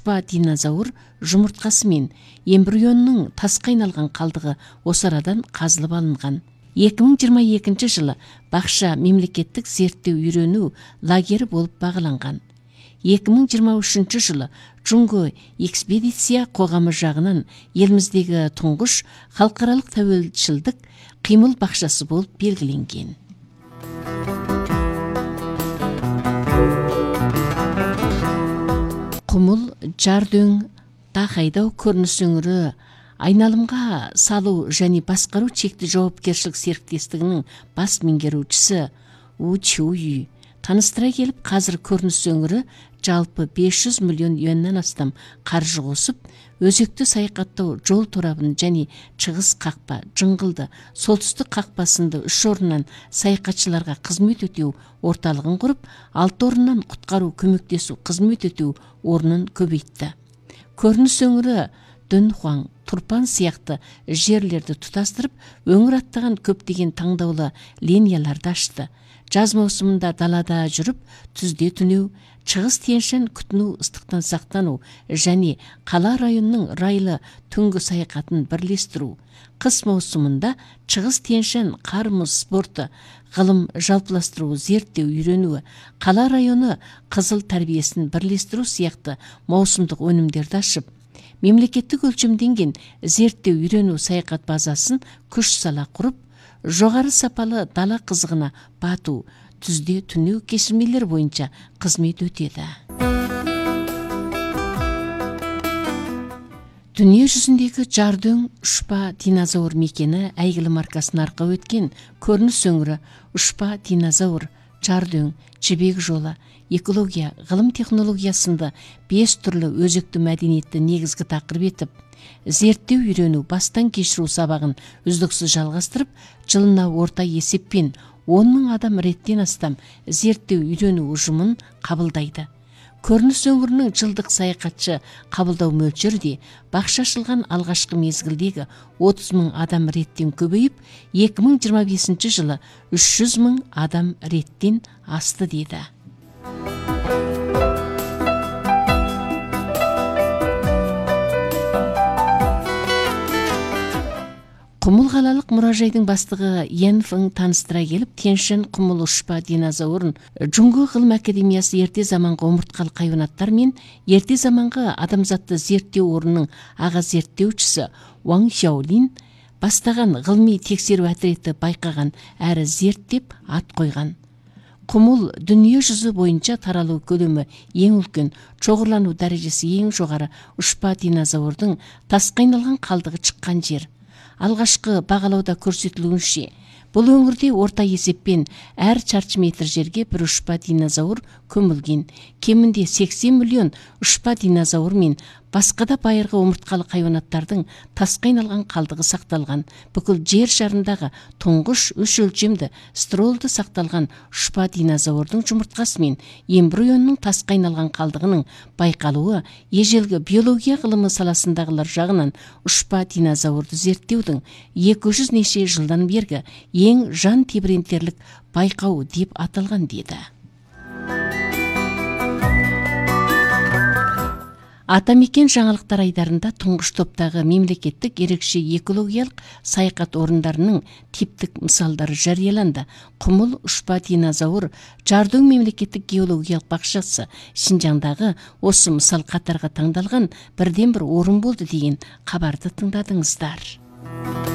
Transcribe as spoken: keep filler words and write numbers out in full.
ұшпа динозавр жұмыртқасы мен эмбрионның тасқа айналған қалдығы осы арадан қазылып алынған. екі мың жиырма екінші жылы Бақша мемлекеттік зерттеу үйрену лагері болып бағаланған. екі мың жиырма үшінші жылы Джунго экспедиция қоғамы жағынан еліміздегі тұңғыш халықаралық тәуелшілдік қимыл бақшасы болып белгіленген. Құмыл, Жардөң, Тақайдау көрініс өңірі айналымға салу және басқару шекті жауапкершілік серіктестігінің бас меңгерушісі У Чуй таныстыра келіп, қазір көрініс өңірі жалпы бес жүз миллион юаннан астам қаржы қосып, өзекті саяхаттау жол торабын және шығыс қақпа, жыңғылды, солтүстік қақпасында үш орыннан саяхатшыларға қызмет өтеу орталығын құрып, алты орыннан құтқару көмектесу қызмет өтеу орнын көбейтті. Көрініс өңірі Дөнхуаң, Турпан сияқты жерлерді тұтастырып, өңір аттаған көптеген таңдаулы линияларды ашты. Жаз маусымында далада жүріп, түзде түнеу, шығыс Тянь-Шань күтіну, ыстықтан сақтану және қала районның райлы түнгі саяхатын бірлестіру. Қыс маусымында шығыс Тянь-Шань қар мұз спорты, ғылым жалпыластыру, зерттеу үйренуі, қала районы қызыл тәрбиесін бірлестіру сияқты маусымдық өнімдерді ашып, мемлекеттік өлшемденген зерттеу үйрену саяхат базасын күш сала құрып, жоғары сапалы дала қызығына бату, түзде түнеу кешірмелер бойынша қызмет өтеді. Дүние жүзіндегі Жардөң ұшпа динозавр мекені әйгілі маркасын арқау өткен көрініс өңірі ұшпа динозавр, Жардөң, жібек жолы, экология, ғылым технологиясында бес түрлі өзекті мәдениетті негізгі тақырып етіп, зерттеу үйрену бастан кешіру сабағын үздіксіз жалғастырып, жылына орта есеппен он мың адам реттен астам зерттеу үйрену ұжымын қабылдайды. Көрініс өңірінің жылдық саяхатшы қабылдау мөлшері де бақша ашылған алғашқы мезгілдегі отыз мың адам реттен көбейіп, екі мың жиырма бесінші жылы үш жүз мың адам реттен асты деді. Құмыл қалалық мұражайдың бастығы Ян Фың таныстыра келіп, Тянь-Шань құмыл ұшпа динозаврын Джунго ғылым академиясы ерте заманғы омыртқалы хайуанаттар мен ерте заманғы адамзатты зерттеу орнының аға зерттеушісі Уаң Сяолин бастаған ғылыми тексеру отряды байқаған әрі зерттеп ат қойған. Құмыл дүние жүзі бойынша таралу көлемі ең үлкен, шоғырлану дәрежесі ең жоғары ұшпа динозаврдың тасқа айналған қалдығы шыққан жер. Алғашқы бағалауда көрсетілуінше, бұл өңірде орта есеппен әр шаршы метр жерге бір ұшпа динозавр көмілген. Кемінде сексен миллион ұшпа динозавр мен басқа да байырғы омыртқалы хайуанаттардың тасқа айналған қалдығы сақталған. Бүкіл жер шарындағы тұңғыш үш өлшемді стролды сақталған ұшпа динозаврдың жұмыртқасы мен эмбрионның тасқа айналған қалдығының байқалуы ежелгі биология ғылымы саласындағылар жағынан ұшпа динозаврды зерттеудің екі жүз неше жылдан бергі ең жан тебірентерлік байқау деп аталған деді. Атамекен жаңалықтар айдарында тұңғыш топтағы мемлекеттік ерекше экологиялық саяхат орындарының типтік мысалдары жарияланды. Құмыл ұшпа динозавр Жардөң мемлекеттік геологиялық бақшасы Шинжаңдағы осы мысал қатарға таңдалған бірден бір орын болды деген хабарды тыңдадыңыздар.